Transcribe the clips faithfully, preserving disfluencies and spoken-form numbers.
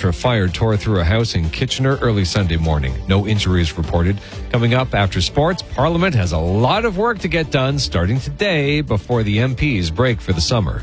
after a fire tore through a house in Kitchener early Sunday morning. No injuries reported. Coming up after sports, Parliament has a lot of work to get done starting today before the M Ps break for the summer.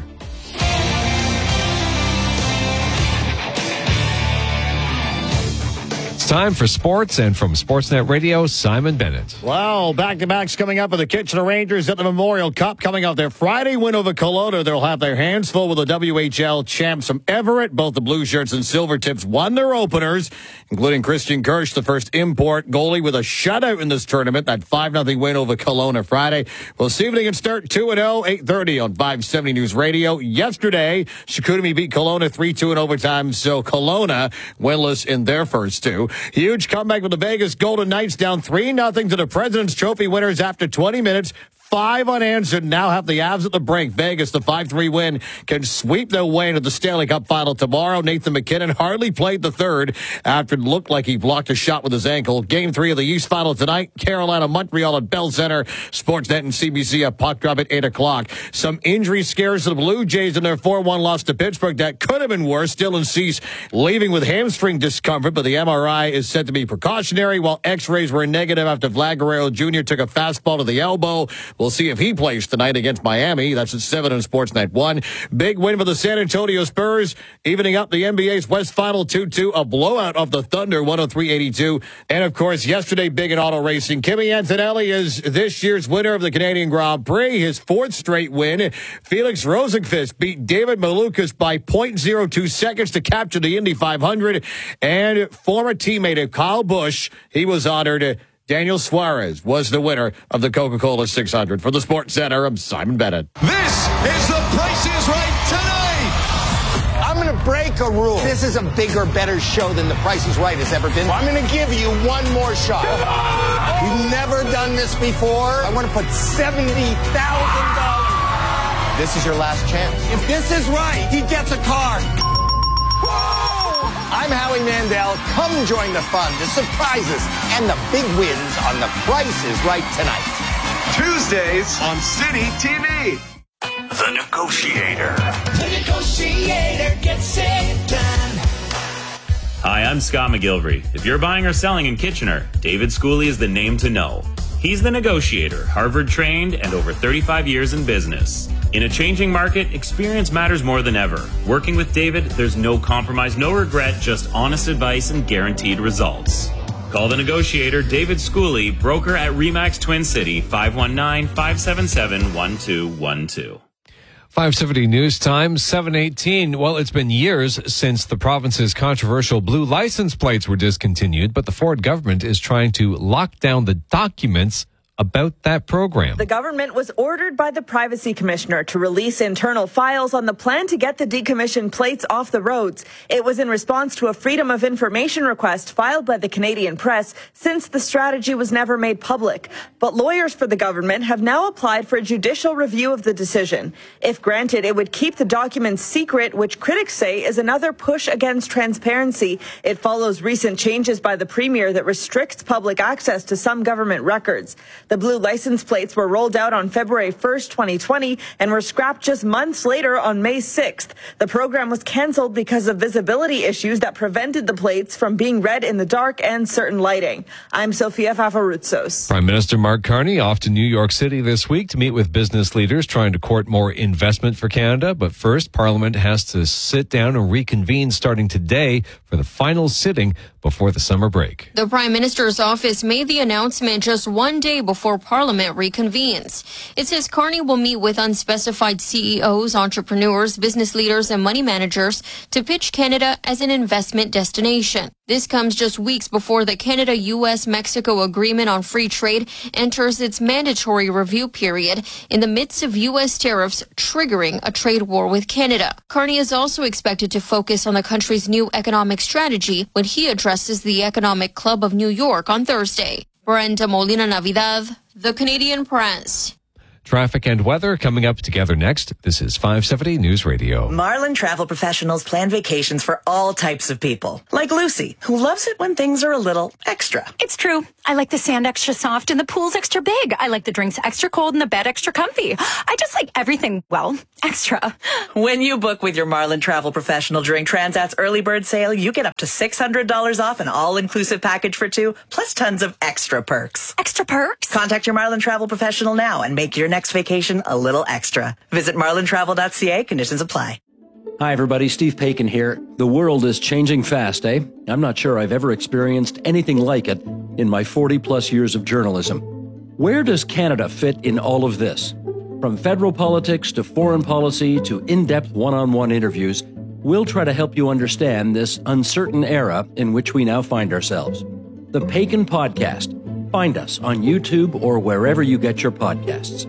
It's time for sports, and from Sportsnet Radio, Simon Bennett. Well, back-to-backs coming up with the Kitchener Rangers at the Memorial Cup coming off their Friday win over Kelowna. They'll have their hands full with the W H L champs from Everett. Both the Blue Shirts and Silver Tips won their openers, including Christian Kirsch, the first import goalie, with a shutout in this tournament. That five nothing win over Kelowna Friday. We'll see if they can start two and oh, eight thirty on five seventy News Radio. Yesterday, Chicoutimi beat Kelowna three two in overtime, so Kelowna winless in their first two. Huge comeback with the Vegas Golden Knights down three nothing to the President's Trophy winners after twenty minutes. Five unanswered. Now have the Avs at the break. Vegas, the five three win, can sweep their way into the Stanley Cup final tomorrow. Nathan McKinnon hardly played the third after it looked like he blocked a shot with his ankle. Game three of the East final tonight. Carolina, Montreal at Bell Center. Sportsnet and C B C at puck drop at eight o'clock. Some injury scares to the Blue Jays in their four one loss to Pittsburgh. That could have been worse. Dylan Cease leaving with hamstring discomfort, but the M R I is said to be precautionary, while x-rays were negative after Vlad Guerrero Junior took a fastball to the elbow. We'll see if he plays tonight against Miami. That's at seven on Sportsnet one. Big win for the San Antonio Spurs, evening up the N B A's West Final two two. A blowout of the Thunder, one oh three eighty-two. And, of course, yesterday, big in auto racing. Kimi Antonelli is this year's winner of the Canadian Grand Prix, his fourth straight win. Felix Rosenqvist beat David Malukas by point oh two seconds to capture the Indy five hundred. And former teammate of Kyle Busch, he was honored. Daniel Suarez was the winner of the Coca-Cola six hundred. For the Sports Center, I'm Simon Bennett. This is The Price is Right tonight. I'm going to break a rule. This is a bigger, better show than The Price is Right has ever been. I'm going to give you one more shot. We've never done this before. I want to put seventy thousand dollars. This is your last chance. If this is right, he gets a car. Whoa! I'm Howie Mandel. Come join the fun, the surprises, and the big wins on The Price is Right tonight. Tuesdays on City T V. The Negotiator. The Negotiator gets it done. Hi, I'm Scott McGilvery. If you're buying or selling in Kitchener, David Schooley is the name to know. He's the Negotiator, Harvard-trained and over thirty-five years in business. In a changing market, experience matters more than ever. Working with David, there's no compromise, no regret, just honest advice and guaranteed results. Call the Negotiator, David Schooley, broker at Remax Twin City, five one nine, five seven seven, one two one two. five seventy News Time, seven eighteen. Well, it's been years since the province's controversial blue license plates were discontinued, but the Ford government is trying to lock down the documents about that program. The government was ordered by the Privacy Commissioner to release internal files on the plan to get the decommissioned plates off the roads. It was in response to a Freedom of Information request filed by the Canadian Press, since the strategy was never made public. But lawyers for the government have now applied for a judicial review of the decision. If granted, it would keep the documents secret, which critics say is another push against transparency. It follows recent changes by the Premier that restricts public access to some government records. The blue license plates were rolled out on February first, twenty twenty, and were scrapped just months later on May sixth. The program was canceled because of visibility issues that prevented the plates from being read in the dark and certain lighting. I'm Sophia Fafaroutsos. Prime Minister Mark Carney off to New York City this week to meet with business leaders trying to court more investment for Canada. But first, Parliament has to sit down and reconvene starting today for the final sitting before the summer break. The Prime Minister's office made the announcement just one day before Parliament reconvenes. It says Carney will meet with unspecified C E Os, entrepreneurs, business leaders, and money managers to pitch Canada as an investment destination. This comes just weeks before the Canada-U S Mexico Agreement on Free Trade enters its mandatory review period in the midst of U S tariffs triggering a trade war with Canada. Carney is also expected to focus on the country's new economic strategy when he addresses the Economic Club of New York on Thursday. Brenda Molina Navidad, The Canadian Press. Traffic and weather coming up together next. This is five seventy News Radio. Marlin Travel Professionals plan vacations for all types of people. Like Lucy, who loves it when things are a little extra. It's true. I like the sand extra soft and the pool's extra big. I like the drinks extra cold and the bed extra comfy. I just like everything, well, extra. When you book with your Marlin Travel Professional during Transat's early bird sale, you get up to six hundred dollars off an all-inclusive package for two, plus tons of extra perks. Extra perks? Contact your Marlin Travel Professional now and make your next vacation a little extra. Visit marlin travel dot c a. Conditions apply. Hi, everybody. Steve Paikin here. The world is changing fast, eh? I'm not sure I've ever experienced anything like it in my forty-plus years of journalism. Where does Canada fit in all of this? From federal politics to foreign policy to in-depth one-on-one interviews, we'll try to help you understand this uncertain era in which we now find ourselves. The Paikin Podcast. Find us on YouTube or wherever you get your podcasts.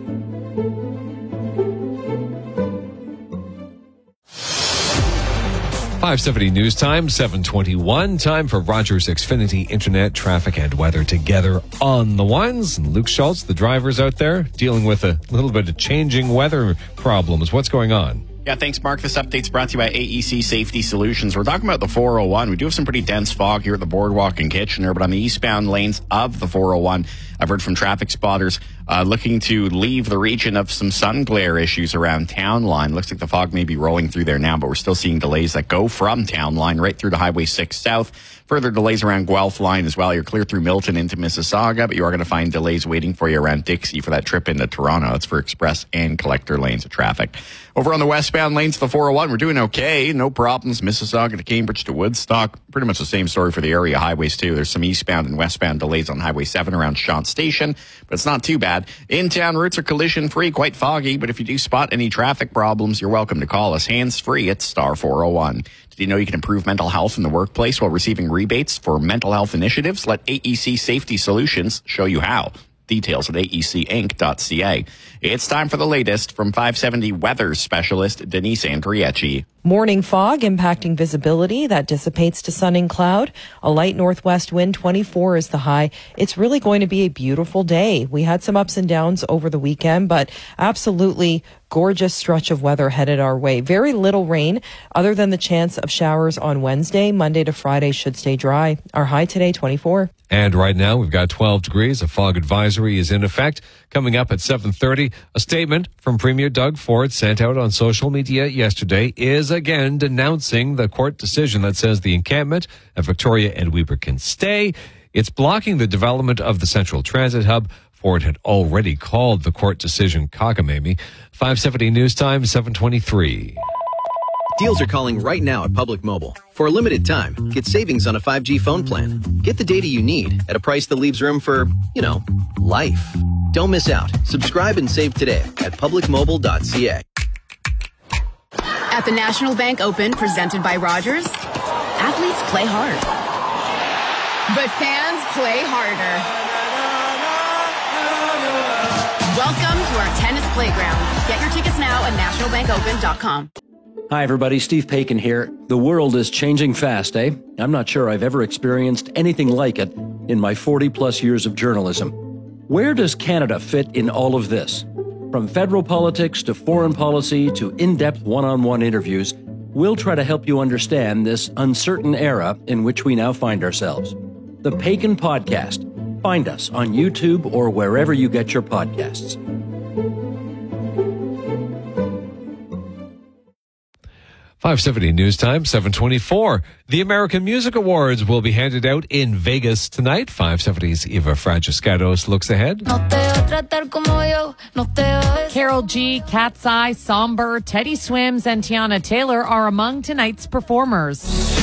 five seventy News Time, seven twenty-one. Time for Rogers Xfinity Internet, traffic, and weather together on the ones. And Luke Schultz, the driver's out there, dealing with a little bit of changing weather problems. What's going on? Yeah, thanks, Mark. This update's brought to you by A E C Safety Solutions. We're talking about the four oh one. We do have some pretty dense fog here at the Boardwalk in Kitchener, but on the eastbound lanes of the four oh one, I've heard from traffic spotters uh, looking to leave the region of some sun glare issues around Town Line. Looks like the fog may be rolling through there now, but we're still seeing delays that go from Town Line right through to Highway six South. Further delays around Guelph Line as well. You're clear through Milton into Mississauga, but you are going to find delays waiting for you around Dixie for that trip into Toronto. That's for express and collector lanes of traffic. Over on the westbound lanes of the four oh one, we're doing okay. No problems. Mississauga to Cambridge to Woodstock. Pretty much the same story for the area highways, too. There's some eastbound and westbound delays on Highway seven around Shant Station, but it's not too bad. In-town routes are collision-free, quite foggy, but if you do spot any traffic problems, you're welcome to call us hands-free at star four oh one. Did you know you can improve mental health in the workplace while receiving rebates for mental health initiatives? Let A E C Safety Solutions show you how. Details at A E C inc dot c a. It's time for the latest from five seventy weather specialist Denise Andriecci. Morning fog impacting visibility. That dissipates to sun and cloud. A light northwest wind, twenty-four is the high. It's really going to be a beautiful day. We had some ups and downs over the weekend, but absolutely gorgeous stretch of weather headed our way. Very little rain other than the chance of showers on Wednesday. Monday to Friday should stay dry. Our high today, twenty-four. And right now we've got twelve degrees. A fog advisory is in effect. Coming up at seven thirty, a statement from Premier Doug Ford sent out on social media yesterday is again denouncing the court decision that says the encampment at Victoria and Weber can stay. It's blocking the development of the Central Transit Hub. Ford had already called the court decision cockamamie. five seventy News Time, seven twenty-three. Deals are calling right now at Public Mobile. For a limited time, get savings on a five G phone plan. Get the data you need at a price that leaves room for, you know, life. Don't miss out. Subscribe and save today at public mobile dot c a. At the National Bank Open, presented by Rogers, athletes play hard. But fans play harder. Welcome to our tennis playground. Get your tickets now at national bank open dot com. Hi, everybody. Steve Paikin here. The world is changing fast, eh? I'm not sure I've ever experienced anything like it in my forty-plus years of journalism. Where does Canada fit in all of this? From federal politics to foreign policy to in-depth one-on-one interviews, we'll try to help you understand this uncertain era in which we now find ourselves. The Paikin Podcast. Find us on YouTube or wherever you get your podcasts. five seventy News Time, seven twenty-four. The American Music Awards will be handed out in Vegas tonight. five seventy's Eva Fragiscatos looks ahead. Karol G, Cat's Eye, Somber, Teddy Swims, and Tiana Taylor are among tonight's performers.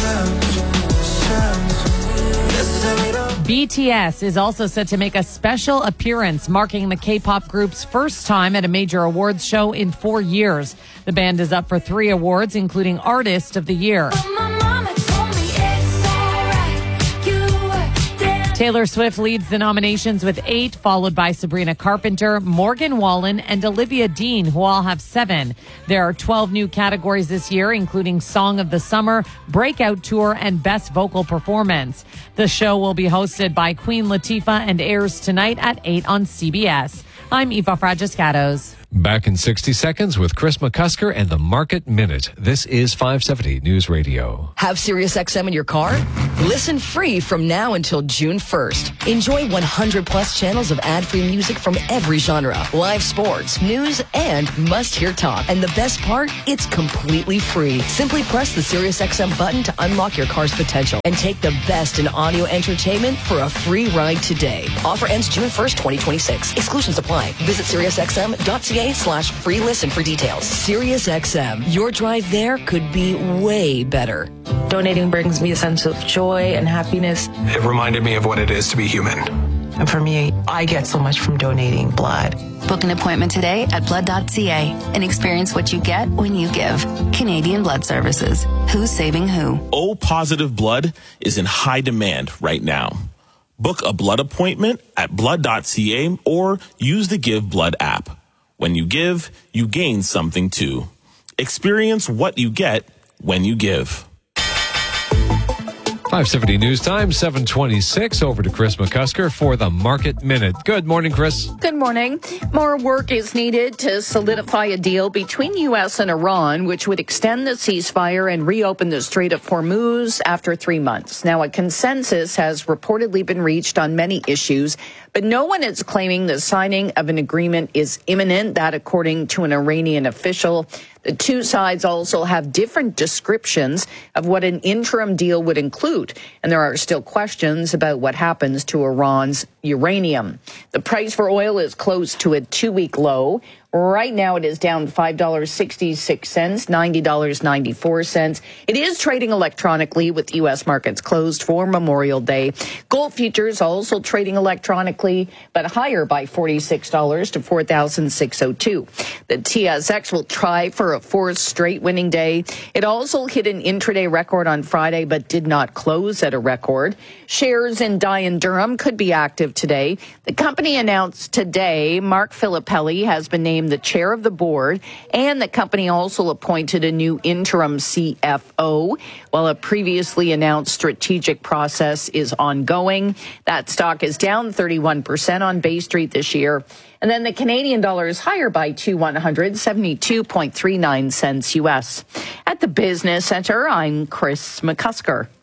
B T S is also set to make a special appearance, marking the K-pop group's first time at a major awards show in four years. The band is up for three awards, including Artist of the Year. Taylor Swift leads the nominations with eight, followed by Sabrina Carpenter, Morgan Wallen, and Olivia Dean, who all have seven. There are twelve new categories this year, including Song of the Summer, Breakout Tour, and Best Vocal Performance. The show will be hosted by Queen Latifah and airs tonight at eight on C B S. I'm Eva Fragiscatos. Back in sixty seconds with Chris McCusker and the Market Minute. This is five seventy News Radio. Have SiriusXM in your car? Listen free from now until June first. Enjoy one hundred plus channels of ad-free music from every genre, live sports, news, and must-hear talk. And the best part? It's completely free. Simply press the SiriusXM button to unlock your car's potential and take the best in audio entertainment for a free ride today. Offer ends June first, twenty twenty-six. Exclusions apply. Visit SiriusXM.ca slash free listen for details. SiriusXM. Your drive there could be way better. Donating brings me a sense of joy and happiness. It reminded me of what it is to be human. And for me, I get so much from donating blood. Book an appointment today at blood dot c a and experience what you get when you give. Canadian Blood Services. Who's saving who? O positive blood is in high demand right now. Book a blood appointment at blood dot c a or use the Give Blood app. When you give, you gain something too. Experience what you get when you give. five seventy News Time, seven twenty-six. Over to Chris McCusker for the Market Minute. Good morning, Chris. Good morning. More work is needed to solidify a deal between U S and Iran, which would extend the ceasefire and reopen the Strait of Hormuz after three months. Now, a consensus has reportedly been reached on many issues, but no one is claiming the signing of an agreement is imminent. That, according to an Iranian official. The two sides also have different descriptions of what an interim deal would include, and there are still questions about what happens to Iran's uranium. The price for oil is close to a two-week low. Right now, it is down five dollars and sixty-six cents, ninety dollars and ninety-four cents. It is trading electronically with U S markets closed for Memorial Day. Gold futures also trading electronically, but higher by forty-six dollars to four thousand six hundred two. The T S X will try for a fourth straight winning day. It also hit an intraday record on Friday, but did not close at a record. Shares in Dye and Durham could be active today. The company announced today Mark Filippelli has been named the chair of the board, and the company also appointed a new interim C F O, while a previously announced strategic process is ongoing. That stock is down thirty-one percent on Bay Street this year. And then the Canadian dollar is higher by two one hundred, seventy-two point three nine cents U S. At the Business Center, I'm Chris McCusker.